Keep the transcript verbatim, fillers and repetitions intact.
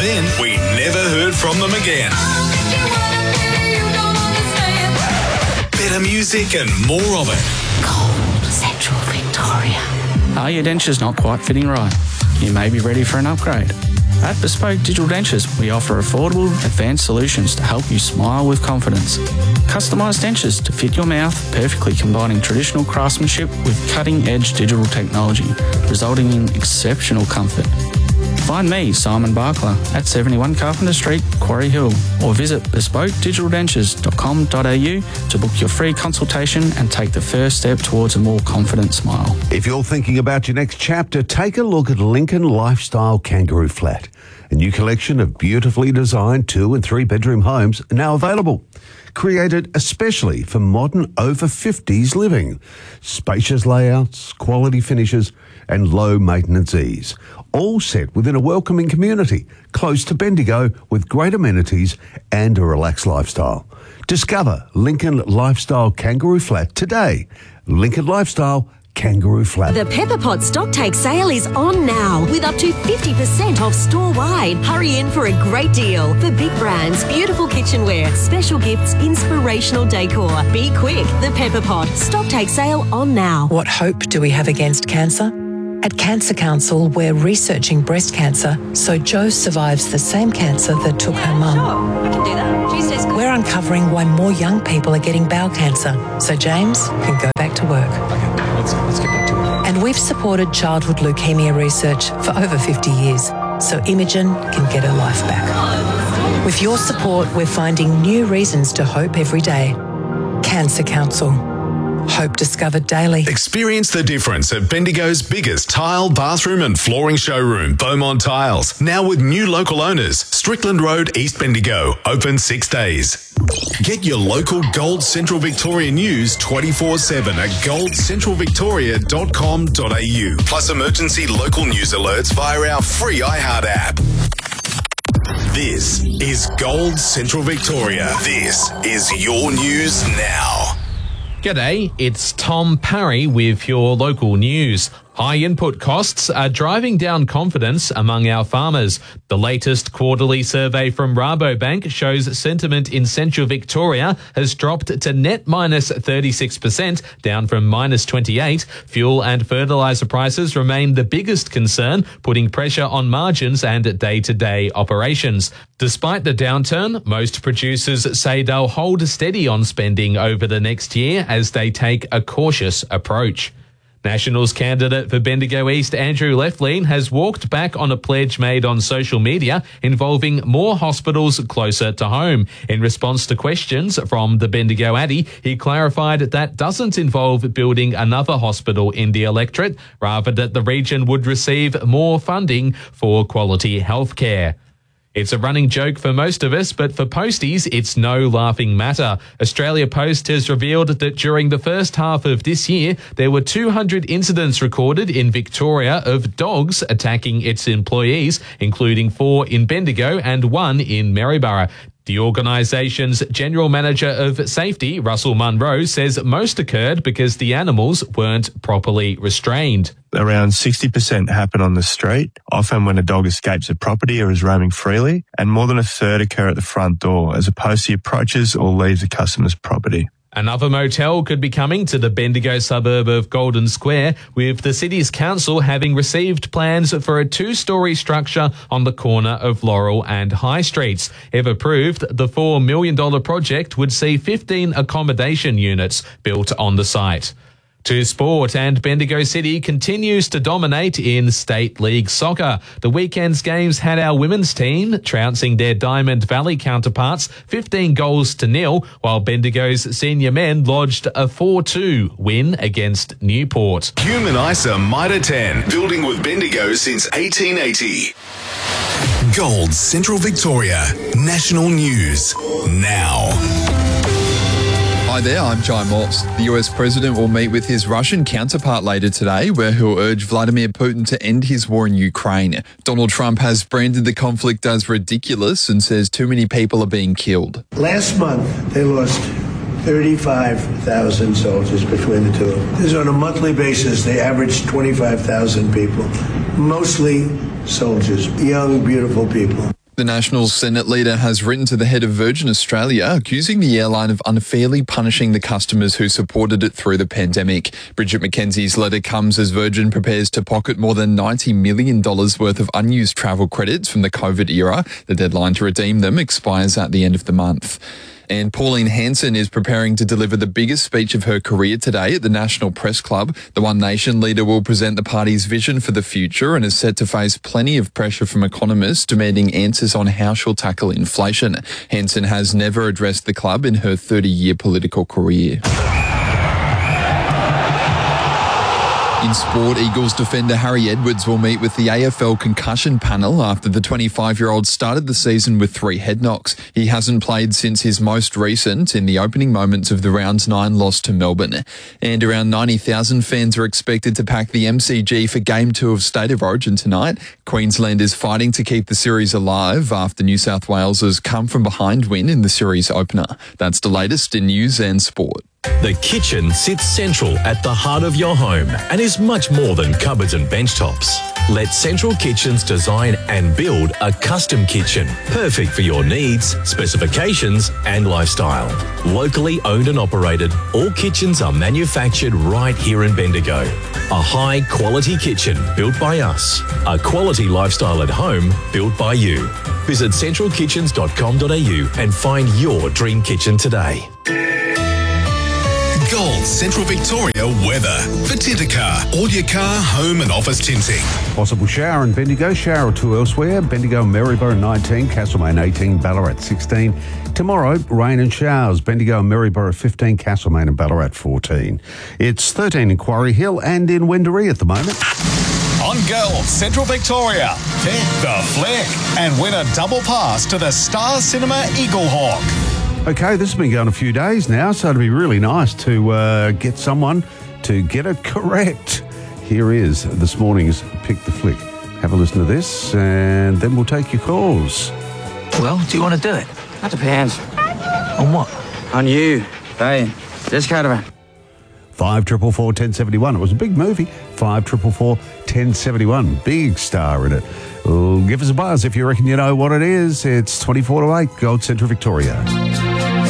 then we never heard from them again. Better music and more of it. Gold Central Victoria. Are your dentures not quite fitting right? You may be ready for an upgrade. At Bespoke Digital Dentures, we offer affordable, advanced solutions to help you smile with confidence. Customised dentures to fit your mouth, perfectly combining traditional craftsmanship with cutting-edge digital technology, resulting in exceptional comfort. Find me, Simon Barkler, at seventy-one Carpenter Street, Quarry Hill, or visit bespoke digital dentures dot com dot a u to book your free consultation and take the first step towards a more confident smile. If you're thinking about your next chapter, take a look at Lincoln Lifestyle Kangaroo Flat. A new collection of beautifully designed two and three bedroom homes are now available. Created especially for modern over fifties living. Spacious layouts, quality finishes and low maintenance ease. All set within a welcoming community, close to Bendigo with great amenities and a relaxed lifestyle. Discover Lincoln Lifestyle Kangaroo Flat today. Lincoln Lifestyle Kangaroo Flat. The Pepper Pot stock take sale is on now with up to fifty percent off store-wide. Hurry in for a great deal. For big brands, beautiful kitchenware, special gifts, inspirational decor. Be quick. The Pepper Pot stock take sale on now. What hope do we have against cancer? At Cancer Council, we're researching breast cancer so Jo survives the same cancer that took yeah, her mum. Sure, we can do that. Tuesday's good. We're uncovering why more young people are getting bowel cancer so James can go back to work. Okay, let's, let's get back to it. And we've supported childhood leukemia research for over fifty years so Imogen can get her life back. With your support, we're finding new reasons to hope every day. Cancer Council. Hope discovered daily. Experience the difference at Bendigo's biggest tile, bathroom and flooring showroom, Beaumont Tiles. Now with new local owners. Strickland Road, East Bendigo. Open six days. Get your local Gold Central Victoria news twenty-four seven at gold central victoria dot com dot a u. Plus emergency local news alerts via our free iHeart app. This is Gold Central Victoria. This is your news now. G'day, it's Tom Parry with your local news. High input costs are driving down confidence among our farmers. The latest quarterly survey from Rabobank shows sentiment in Central Victoria has dropped to net minus thirty-six percent, down from minus twenty-eight. Fuel and fertiliser prices remain the biggest concern, putting pressure on margins and day-to-day operations. Despite the downturn, most producers say they'll hold steady on spending over the next year as they take a cautious approach. Nationals candidate for Bendigo East Andrew Lefleen has walked back on a pledge made on social media involving more hospitals closer to home. In response to questions from the Bendigo Addy, he clarified that doesn't involve building another hospital in the electorate, rather that the region would receive more funding for quality healthcare. It's a running joke for most of us, but for posties, it's no laughing matter. Australia Post has revealed that during the first half of this year, there were two hundred incidents recorded in Victoria of dogs attacking its employees, including four in Bendigo and one in Maryborough. The organisation's General Manager of Safety, Russell Munro, says most occurred because the animals weren't properly restrained. Around sixty percent happen on the street, often when a dog escapes a property or is roaming freely, and more than a third occur at the front door as opposed to approaches or leaves a customer's property. Another motel could be coming to the Bendigo suburb of Golden Square, with the city's council having received plans for a two-storey structure on the corner of Laurel and High Streets. If approved, the four million dollars project would see fifteen accommodation units built on the site. To sport, and Bendigo City continues to dominate in State League soccer. The weekend's games had our women's team trouncing their Diamond Valley counterparts fifteen goals to nil, while Bendigo's senior men lodged a four two win against Newport. Hume and Isa Mitre ten, building with Bendigo since eighteen eighty. Gold Central Victoria, national news now. Hi there, I'm Jai Morse. The U S president will meet with his Russian counterpart later today, where he'll urge Vladimir Putin to end his war in Ukraine. Donald Trump has branded the conflict as ridiculous and says too many people are being killed. Last month, they lost thirty-five thousand soldiers between the two of them. This is on a monthly basis. They average twenty-five thousand people, mostly soldiers, young, beautiful people. The National Senate leader has written to the head of Virgin Australia accusing the airline of unfairly punishing the customers who supported it through the pandemic. Bridget McKenzie's letter comes as Virgin prepares to pocket more than ninety million dollars worth of unused travel credits from the COVID era. The deadline to redeem them expires at the end of the month. And Pauline Hanson is preparing to deliver the biggest speech of her career today at the National Press Club. The One Nation leader will present the party's vision for the future and is set to face plenty of pressure from economists demanding answers on how she'll tackle inflation. Hanson has never addressed the club in her thirty-year political career. In sport, Eagles defender Harry Edwards will meet with the A F L concussion panel after the twenty-five-year-old started the season with three head knocks. He hasn't played since his most recent in the opening moments of the round nine loss to Melbourne. And around ninety thousand fans are expected to pack the M C G for Game two of State of Origin tonight. Queensland is fighting to keep the series alive after New South Wales's come-from-behind win in the series opener. That's the latest in news and sport. The kitchen sits central at the heart of your home and is much more than cupboards and bench tops. Let Central Kitchens design and build a custom kitchen, perfect for your needs, specifications and lifestyle. Locally owned and operated, all kitchens are manufactured right here in Bendigo. A high quality kitchen built by us. A quality lifestyle at home built by you. Visit central kitchens dot com dot a u and find your dream kitchen today. Gold Central Victoria weather. For Tintercar, all your car, home and office tinting. Possible shower in Bendigo, shower or two elsewhere. Bendigo and Maryborough nineteen, Castlemaine eighteen, Ballarat sixteen. Tomorrow, rain and showers. Bendigo and Maryborough fifteen, Castlemaine and Ballarat fourteen. It's thirteen in Quarry Hill and in Wendouree at the moment. On Gold Central Victoria, get the flick and win a double pass to the Star Cinema Eaglehawk. Okay, this has been going a few days now, so it'd be really nice to uh, get someone to get it correct. Here is this morning's Pick the Flick. Have a listen to this, and then we'll take your calls. Well, do you want to do it? That depends. On what? On you. Hey, this caravan. Five triple four ten seventy one. It was a big movie. Five triple four ten seventy one. Big star in it. Well, give us a buzz if you reckon you know what it is. It's twenty four to eight. Gold Central Victoria.